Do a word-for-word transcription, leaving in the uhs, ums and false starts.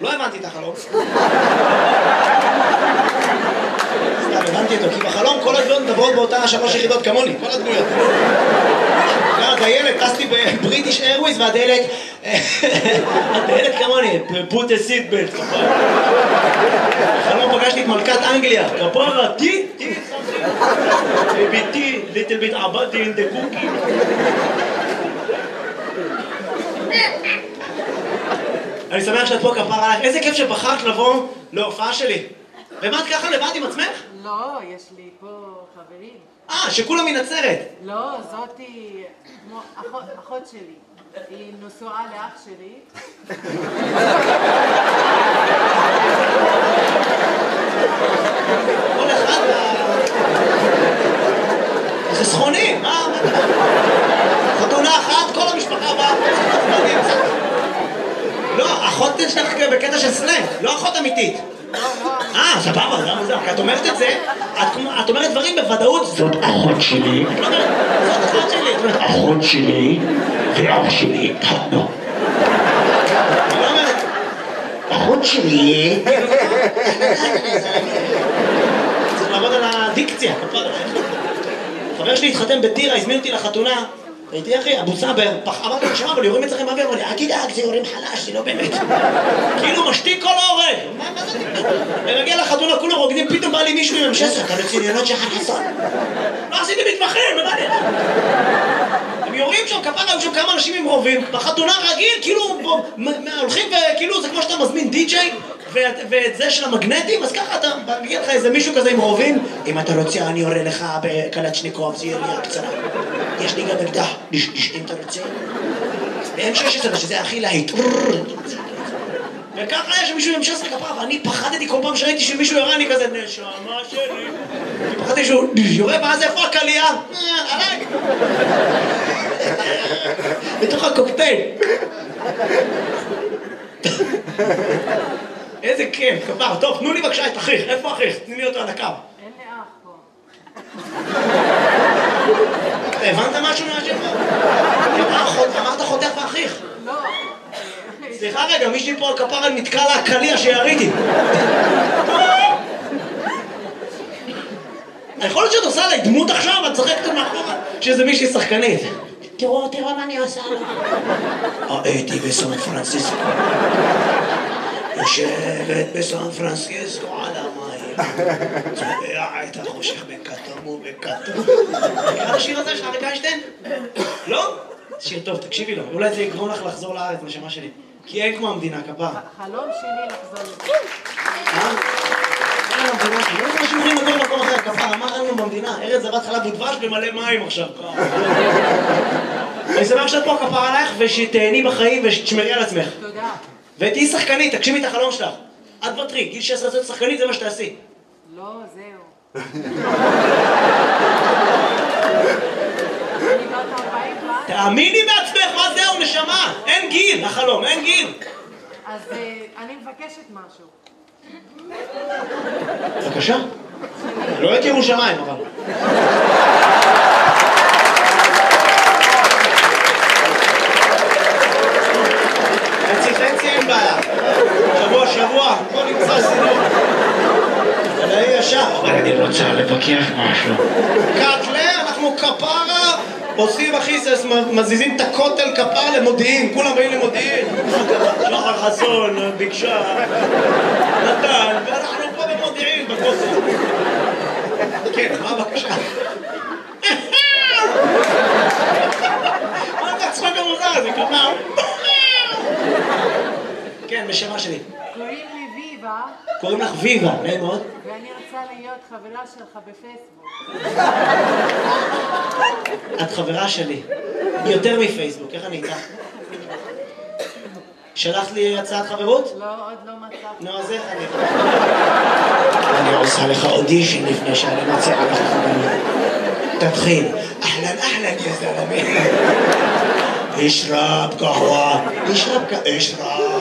לא הבנתי את החלום. סתם, הבנתי אותו, כי בחלום כל הדמויות מדברות באותה שלוש יחידות כמוני, כל הדמויות. אז הילד, טסתי בבריטיש איירוויז והדלת, הילד כמוני, put a seat belt. בחלום פגשתי את מלכת אנגליה, כפרה, טי, טי, ביתי, little bit עבדתי in the cookie. אני שמח שאת פה כפרה עליך, איזה כיף שבחרת לבוא להופעה שלי. ובאת ככה לבד עם עצמך? לא, יש לי פה חברים. אה, שכולם מנצרת. לא, זאתי כמו אחות שלי. היא נשואה לאח שלי. כל אחד... זה סכוני, מה? חתונה אחת, כל המשפחה באה. לא, אחות שלך בקטע של סלנג, לא אחות אמיתית. אה, סבבה, למה זה? את אומרת את זה, את אומרת דברים בוודאות. זאת אחות שלי. את לא אומרת, זאת אחות שלי. אחות שלי ואח שלי התחתנו. את לא אומרת, אחות שלי. צריך לעבוד על הדיקציה. חבר שלי התחתן בטירה, הזמין אותי לחתונה. הייתי אחי, אבו סאבר, אמרתי לו, שמה, אבל יורים אצלכם באוויר, אמר לי, אל תדאג, זה יורים חלש, זה לא באמת. כאילו משתיק כל ההורג. מה זה תקדם? אני מגיע לחתונה, כולם רוקדים, פתאום בא לי מישהו עם המשסר, אתה רציניות שחר חסון. לא עשיתי מתמחים, מה זה? הם יורים שם, כפרה, היו שם כמה אנשים עם רובים, בחתונה רגיל, כאילו, הולכים וכאילו, זה כמו שאתה מזמין די-ג'יי, ואת זה של המגנטים, אז ככה אתה מגיע לך איזה מישהו כזה עם רובים, אם אתה רוצה אני יורה לך בקלצ'ניקוב, זה ירייה קצרה. יש לי גם אקדח, אם אתה רוצה. ב-אם שש עשרה, שזה הכי להיט. וככה היה שמישהו עם שש עשרה כפרה, ואני פחדתי כל פעם שראיתי שמישהו יורה, אני כזה, נשמה שלי. פחדתי שהוא יורה, ואז איפה הקלייה? עליי. בתוך הקוקטייל. איזה כיף, כפר. טוב, תנו לי בבקשה את אחיך. איפה אחיך? תני לי אותו על הקו. אין לי אח פה. אתה הבנת משהו מהשאלה? אמרת חותך ואחיך. לא. סליחה רגע, מישהי פה על כפר על מתקע לה הקליע שיריתי. יכול להיות שאת עושה עליי דמות עכשיו, את צחקת מאחורה שזה מישהי שחקנית. תראו, תראו מה אני עושה לו. הייתי בסן פרנסיסקו. יושבת בסן פרנסיסקו על המים. צובע את החושך בכתום ובכתום. מכיר השיר הזה של אריק איינשטיין? לא? שיר טוב, תקשיבי לו. אולי זה יגרום לך לחזור לארץ, נשמה שלי. כי אין כמו המדינה, כפר. חלום שלי לחזור לזה. אה? אין המדינה, לא יודע שאתם יכולים לגור במקום אחר, כפר. אמר לנו במדינה, ארץ זבת חלב ודבש ומלא מים עכשיו. אני שמח שאת פה כפר עלייך ושתהני בחיים ושתשמרי על עצמך. תודה. ותהי שחקנית, תגשימי את החלום שלך. את ותרי, גיל שש עשרה להיות שחקנית זה מה שתעשי. לא, זהו. תאמיני בעצמך, מה זהו נשמה? אין גיל, החלום, אין גיל. אז אני מבקשת משהו. בבקשה. לא את ירושלים, אבל. חצי חצי אין בעיה. שבוע שבוע, בוא נמצא סידור. זה לא ישר. אני רוצה לבקש משהו. קאטלה, אנחנו כפרה, עושים אחיסס, מזיזים את הכותל כפר למודיעין, כולם באים למודיעין. שחר חסון, ביקשה, נתן, ואנחנו פה במודיעין, בכותל. כן, מה הבקשה? מה אתה צחק המוזר הזה, כפר? כן, בשמה שלי. קוראים לי ויבה. קוראים לך ויבה, נעים מאוד. ואני רוצה להיות חברה שלך בפייסבוק. את חברה שלי. יותר מפייסבוק, איך אני איתך? שלחת לי הצעת חברות? לא, עוד לא מצאתי. נו, אז איך אני... אני עושה לך אודישן לפני שאני מציעה לך חברות. תתחיל. אהלן, אהלן, יא זלמי. אשרב קהווה. אשרב קהווה. אשרב.